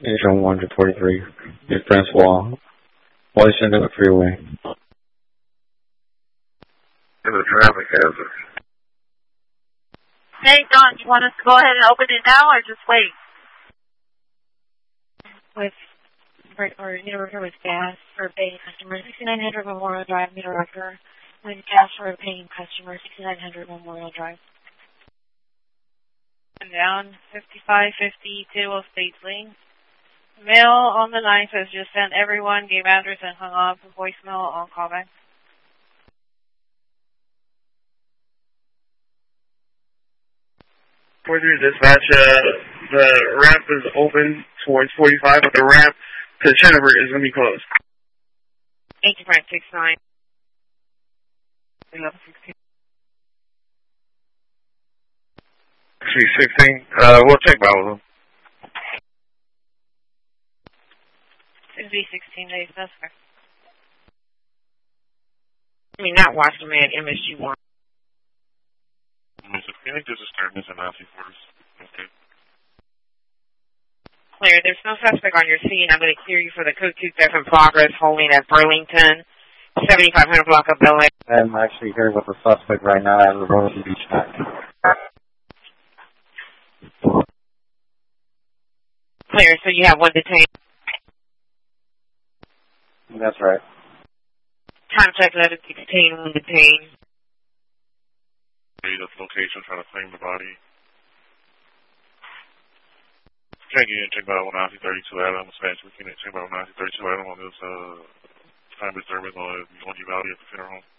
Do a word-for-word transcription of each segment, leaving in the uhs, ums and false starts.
Asian one forty-three, East Francois, Washington Freeway. There's a traffic hazard. Hey, Don, you want us to go ahead and open it now or just wait? With, or meter worker with gas for paying customer, sixty-nine hundred Memorial Drive, meter worker with gas for a paying customer, sixty-nine hundred Memorial Drive. And down, fifty-five fifty-two of Stately. Mail on the ninth has just sent everyone, gave address and hung up. Voicemail on callback. forty-three dispatch, uh, the ramp is open towards forty-five, but the ramp to Chennever is going to be closed. Thank you, Frank, six nine. eleven sixteen. Actually, sixteen. Uh, we'll check that with them. It'll be sixteen days, that's fair. I mean, not Washington, M S G one. Mister Phoenix, this is Sternus and Nancy Force. Okay. Clear. There's no suspect on your scene. I'm going to clear you for the code two theft in progress, holding at Burlington, seventy-five hundred block of Bel Air. I'm actually here with the suspect right now at the Rosen Beach Park. Clear. So you have one detained. That's right. Time check, let it detain, one detained. The location, trying to claim the body. Check in, check by one ninety thirty-two Adam, Spanish Lieutenant, check by one ninety thirty-two Adam on this uh, time disturbance on Yogi Valley at the funeral home.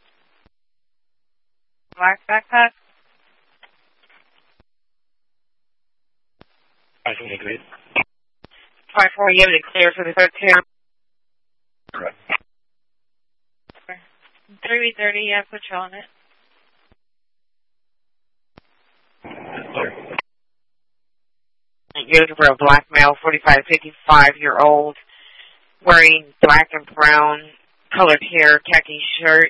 Black backpack? I can agree. five four, you have it clear for the third tier. Correct. three thirty, yeah, put you on it. You're looking for a black male, forty-five, fifty-five-year-old, wearing black and brown colored hair, khaki shirt,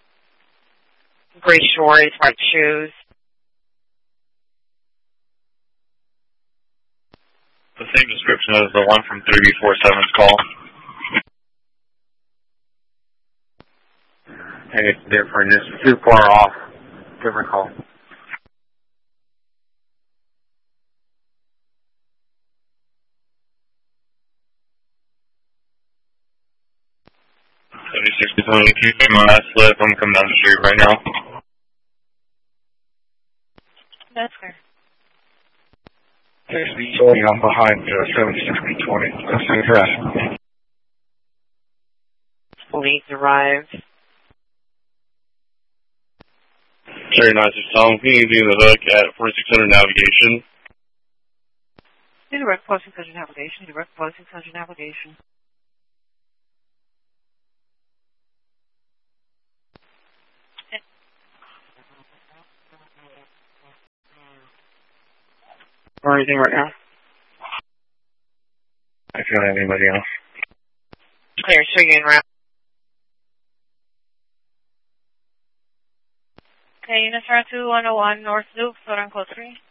gray shorts, white shoes. The same description as the one from three four seven's call. And it's different. It's too far off. Different call. seventy-six twenty, can you take my last slip? I'm coming down the street right now. That's fair. sixty twenty, I'm behind uh, seventy-six twenty. That's incorrect. Police arrived. Very nice, Tom. Can you do the hook at forty-six hundred navigation? Do direct posting country navigation, direct posting country navigation. Or anything right now? I can't have anybody else. Clear, show you in route. Okay, units are two one oh one North Loop, Soranco three.